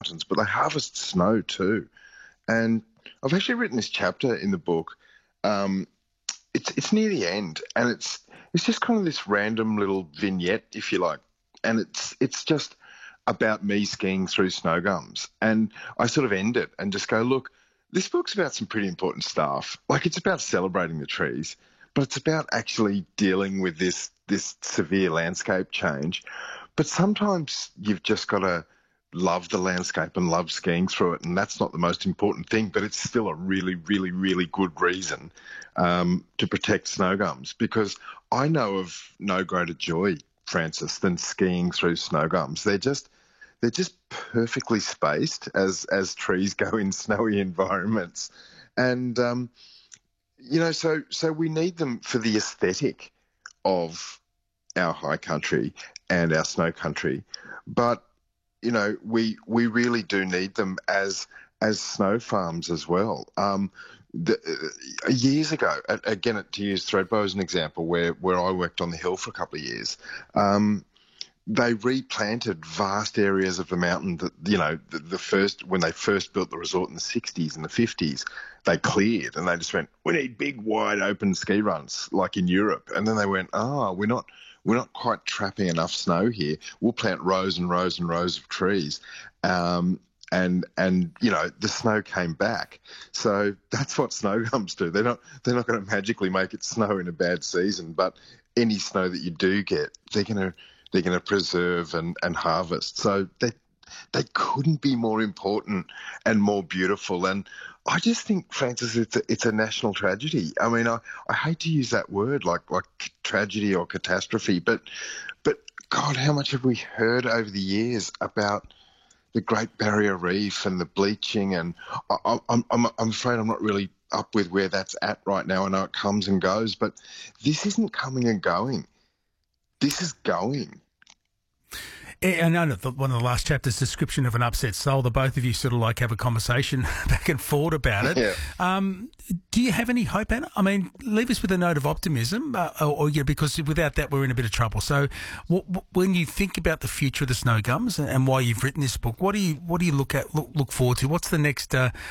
mountains, but they harvest snow too. And I've actually written this chapter in the book. It's near the end, and it's just kind of this random little vignette, if you like, and it's just about me skiing through snow gums. And I sort of end it and just go, look, this book's about some pretty important stuff. Like, it's about celebrating the trees, but it's about actually dealing with this severe landscape change. But sometimes you've just got to love the landscape and love skiing through it, and that's not the most important thing, but it's still a really, really, really good reason to protect snow gums, because I know of no greater joy, Francis, than skiing through snow gums. They're just perfectly spaced as trees go in snowy environments, and so we need them for the aesthetic of our high country and our snow country, but we really do need them as snow farms as well. Years ago, again, to use Thredbo as an example, where I worked on the hill for a couple of years, they replanted vast areas of the mountain that, when they first built the resort in the 60s and the 50s, they cleared, and they just went, we need big, wide open ski runs like in Europe. And then they went, we're not quite trapping enough snow here. We'll plant rows and rows and rows of trees. And the snow came back. So that's what snow gums do. They're not going to magically make it snow in a bad season, but any snow that you do get, they're going to preserve and harvest. So they couldn't be more important and more beautiful. And I just think, Francis, it's a national tragedy. I mean, I hate to use that word like tragedy or catastrophe, but God, how much have we heard over the years about the Great Barrier Reef and the bleaching? And I'm afraid I'm not really up with where that's at right now. I know it comes and goes, but this isn't coming and going. This is going. I know that one of the last chapters, description of an upset soul, the both of you sort of like have a conversation back and forth about it. Yeah. Do you have any hope, Anna? I mean, leave us with a note of optimism, because without that we're in a bit of trouble. So when you think about the future of the snow gums and why you've written this book, what do you look forward to? What's the next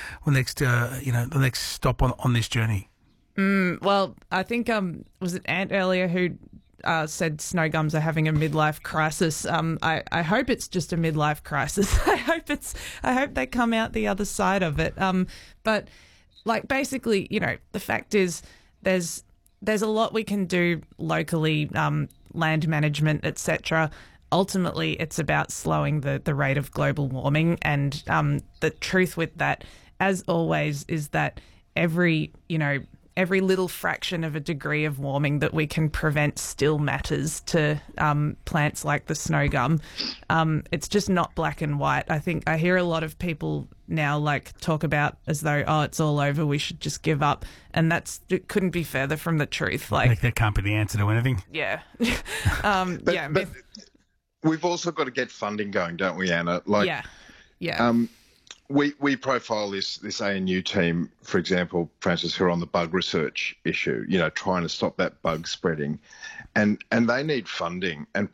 stop on this journey? Well, I think was it Ant earlier who said snow gums are having a midlife crisis. I hope it's just a midlife crisis. I hope they come out the other side of it. But like, basically, the fact is there's a lot we can do locally, land management, etc. Ultimately, it's about slowing the rate of global warming, and the truth with that, as always, is that every little fraction of a degree of warming that we can prevent still matters to plants like the snow gum. It's just not black and white. I think I hear a lot of people now talk about as though, it's all over, we should just give up. And it couldn't be further from the truth. That can't be the answer to anything. Yeah. But we've also got to get funding going, don't we, Anna? Yeah. We profile this ANU team, for example, Francis, who are on the bug research issue, trying to stop that bug spreading, and they need funding. And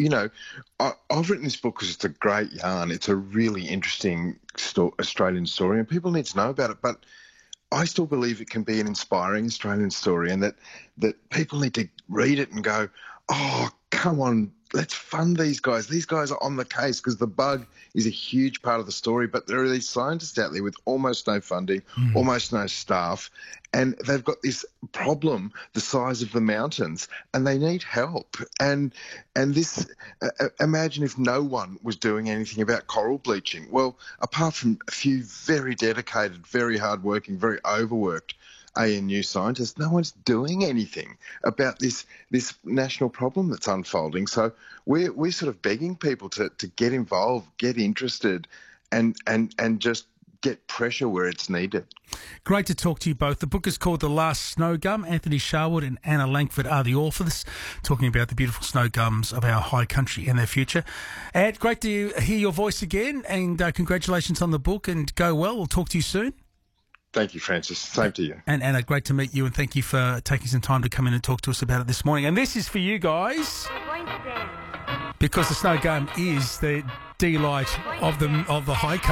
I've written this book because it's a great yarn. It's a really interesting Australian story, and people need to know about it. But I still believe it can be an inspiring Australian story, and that people need to read it and go, oh, come on, let's fund these guys. These guys are on the case, because the bug is a huge part of the story, but there are these scientists out there with almost no funding, almost no staff, and they've got this problem the size of the mountains, and they need help. And this, imagine if no one was doing anything about coral bleaching. Well, apart from a few very dedicated, very hardworking, very overworked ANU scientists, no one's doing anything about this national problem that's unfolding. So we're sort of begging people to get involved, get interested, and just get pressure where it's needed. Great to talk to you both. The book is called The Last Snow Gum. Anthony Sharwood and Anna Langford are the authors, talking about the beautiful snow gums of our high country and their future. Ed, great to hear your voice again, and congratulations on the book, and go well. We'll talk to you soon. Thank you, Francis. Same to you. And Anna, great to meet you, and thank you for taking some time to come in and talk to us about it this morning. And this is for you guys, because the snow gum is the delight of the high country.